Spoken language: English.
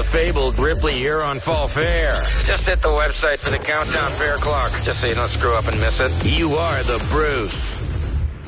fabled Ripley Huron Fall Fair. Just hit the website for the Countdown Fair clock, just so you don't screw up and miss it. You are the Bruce.